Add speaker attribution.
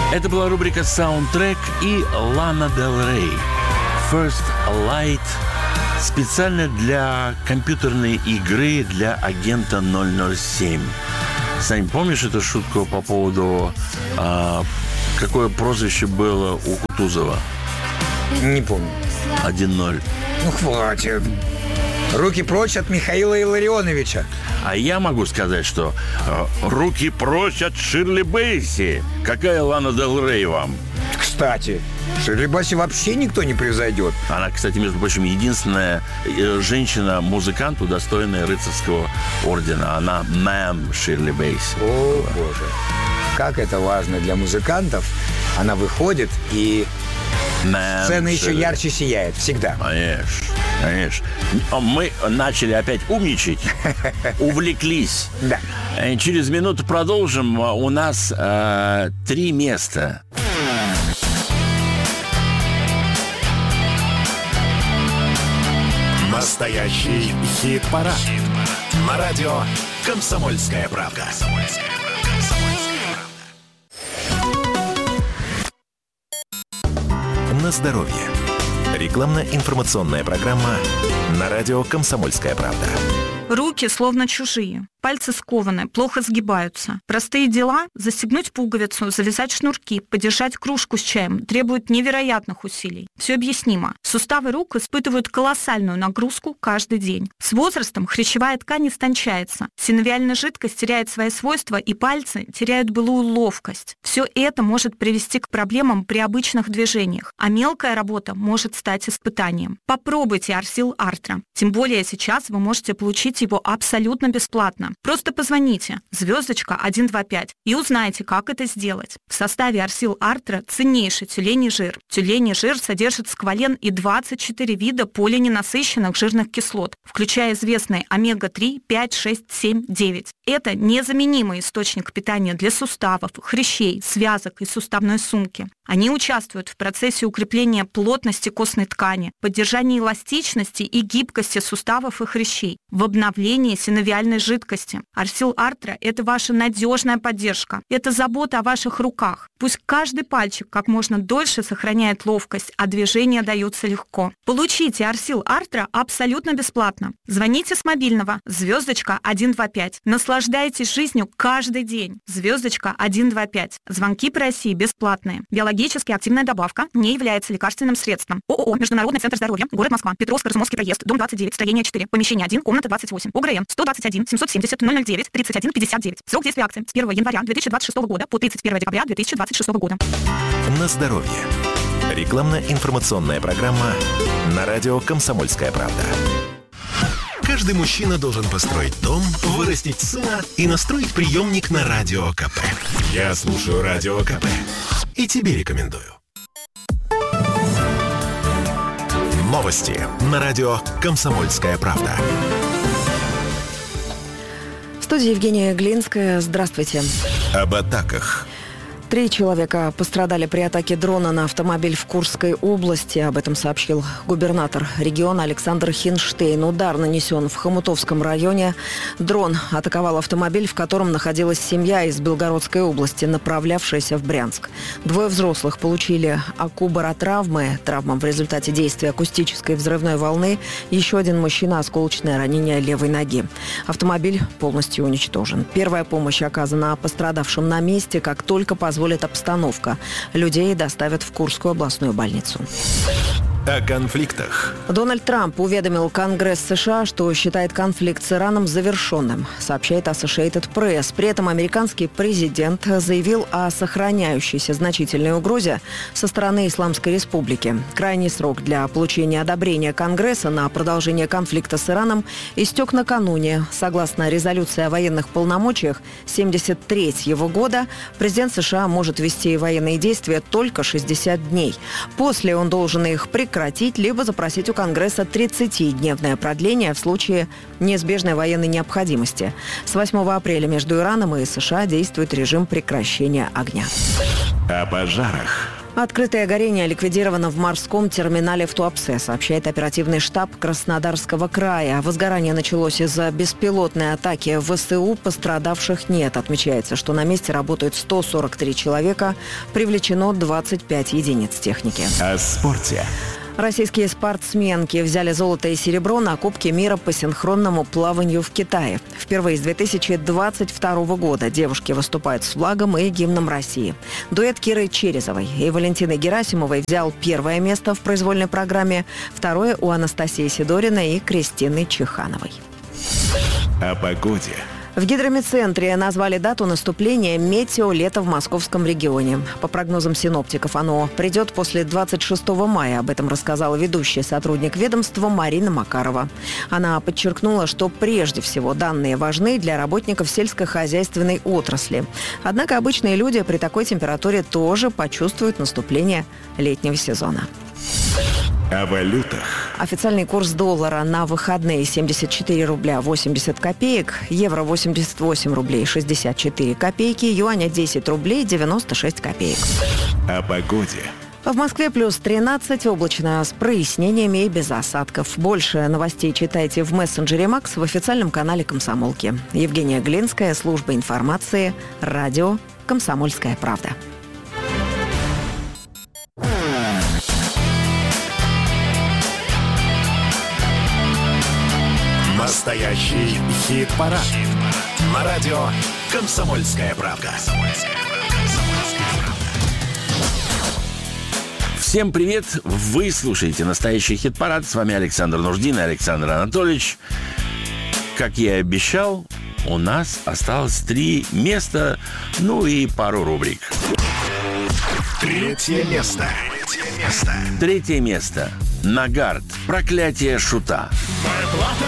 Speaker 1: Это была рубрика «Саундтрек» и Лана Дель Рей «First Light» специально для компьютерной игры для агента 007. Сань, помнишь эту шутку по поводу, какое прозвище было у Кутузова?
Speaker 2: Не помню.
Speaker 1: 1-0.
Speaker 2: Ну, хватит. Руки прочь от Михаила Илларионовича.
Speaker 1: А я могу сказать, что руки прочь от Ширли Бейси. Какая Лана Дель Рей вам?
Speaker 2: Кстати, Ширли Бейси вообще никто не превзойдет.
Speaker 1: Она, кстати, между прочим, единственная женщина-музыкант, удостоенная рыцарского ордена. Она мэм Ширли Бейси.
Speaker 2: О, боже. Как это важно для музыкантов. Она выходит, и сцена еще ярче сияет. Всегда.
Speaker 1: Конечно. Мы начали опять умничать, увлеклись.
Speaker 2: Да.
Speaker 1: Через минуту продолжим. У нас 3 места.
Speaker 3: Настоящий хит-парад. На радио «Комсомольская правда». На здоровье. Рекламно-информационная программа на радио «Комсомольская правда».
Speaker 4: Руки словно чужие. Пальцы скованы, плохо сгибаются. Простые дела – застегнуть пуговицу, завязать шнурки, подержать кружку с чаем – требуют невероятных усилий. Все объяснимо. Суставы рук испытывают колоссальную нагрузку каждый день. С возрастом хрящевая ткань истончается, синовиальная жидкость теряет свои свойства, и пальцы теряют былую ловкость. Все это может привести к проблемам при обычных движениях, а мелкая работа может стать испытанием. Попробуйте Арсил Артра. Тем более сейчас вы можете получить его абсолютно бесплатно. Просто позвоните *125 и узнайте, как это сделать. В составе Арсил Артра ценнейший тюленей жир. Тюленей жир содержит сквален и 24 вида полиненасыщенных жирных кислот, включая известные омега-3, 5, 6, 7, 9. Это незаменимый источник питания для суставов, хрящей, связок и суставной сумки. Они участвуют в процессе укрепления плотности костной ткани, поддержания эластичности и гибкости суставов и хрящей, в обновлении синовиальной жидкости. Арсил Артра – это ваша надежная поддержка. Это забота о ваших руках. Пусть каждый пальчик как можно дольше сохраняет ловкость, а движения даются легко. Получите Арсил Артра абсолютно бесплатно. Звоните с мобильного *125. Наслаждайтесь жизнью каждый день. *125. Звонки по России бесплатные. Биологически активная добавка не является лекарственным средством. ООО «Международный центр здоровья», город Москва, Петровско-Разумовский проезд, дом 29, строение 4, помещение 1, комната 28, ОГРН 121 770 009 31 59. Срок действия акции с 1 января 2026 года по 31 декабря 2026 года.
Speaker 3: На здоровье. Рекламно-информационная программа на радио «Комсомольская правда». Каждый мужчина должен построить дом, вырастить сына и настроить приемник на Радио КП. Я слушаю Радио КП и тебе рекомендую. Новости на радио «Комсомольская правда».
Speaker 5: В студии Евгения Глинская. Здравствуйте.
Speaker 3: Об атаках.
Speaker 5: 3 человека пострадали при атаке дрона на автомобиль в Курской области. Об этом сообщил губернатор региона Александр Хинштейн. Удар нанесен в Хомутовском районе. Дрон атаковал автомобиль, в котором находилась семья из Белгородской области, направлявшаяся в Брянск. 2 взрослых получили окубаротравмы, травмам в результате действия акустической взрывной волны. Еще один мужчина — осколочное ранение левой ноги. Автомобиль полностью уничтожен. Первая помощь оказана пострадавшим на месте, как только позволит обстановка. Людей доставят в Курскую областную больницу.
Speaker 3: О конфликтах.
Speaker 5: Дональд Трамп уведомил Конгресс США, что считает конфликт с Ираном завершенным, сообщает Associated Press. При этом американский президент заявил о сохраняющейся значительной угрозе со стороны Исламской Республики. Крайний срок для получения одобрения Конгресса на продолжение конфликта с Ираном истек накануне. Согласно резолюции о военных полномочиях 1973 года, президент США может вести военные действия только 60 дней. После он должен их прекратить, либо запросить у Конгресса 30-дневное продление в случае неизбежной военной необходимости. С 8 апреля между Ираном и США действует режим прекращения огня.
Speaker 3: О пожарах.
Speaker 5: Открытое горение ликвидировано в морском терминале в Туапсе, сообщает оперативный штаб Краснодарского края. Возгорание началось из-за беспилотной атаки ВСУ. Пострадавших нет. Отмечается, что на месте работают 143 человека. Привлечено 25 единиц техники.
Speaker 3: О спорте.
Speaker 5: Российские спортсменки взяли золото и серебро на Кубке мира по синхронному плаванию в Китае. Впервые с 2022 года девушки выступают с флагом и гимном России. Дуэт Киры Черезовой и Валентины Герасимовой взял первое место в произвольной программе, второе у Анастасии Сидориной и Кристины Чехановой.
Speaker 3: О погоде.
Speaker 5: В гидрометцентре назвали дату наступления метеолета в московском регионе. По прогнозам синоптиков, оно придет после 26 мая. Об этом рассказала ведущий сотрудник ведомства Марина Макарова. Она подчеркнула, что прежде всего данные важны для работников сельскохозяйственной отрасли. Однако обычные люди при такой температуре тоже почувствуют наступление летнего сезона.
Speaker 3: О валютах.
Speaker 5: Официальный курс доллара на выходные 74 рубля 80 копеек, евро 88 рублей 64 копейки, юаня 10 рублей 96 копеек.
Speaker 3: О погоде.
Speaker 5: В Москве плюс 13, облачно, с прояснениями и без осадков. Больше новостей читайте в мессенджере «Макс» в официальном канале «Комсомолки». Евгения Глинская, служба информации, радио «Комсомольская правда».
Speaker 3: Настоящий хит-парад. На радио «Комсомольская правда».
Speaker 1: Всем привет! Вы слушаете «Настоящий хит-парад». С вами Александр Нуждин и Александр Анатольевич. Как я и обещал, у нас осталось 3 места, ну и пару рубрик.
Speaker 3: Третье место.
Speaker 1: Третье место. Нагарт. Проклятие шута.
Speaker 6: Моя плата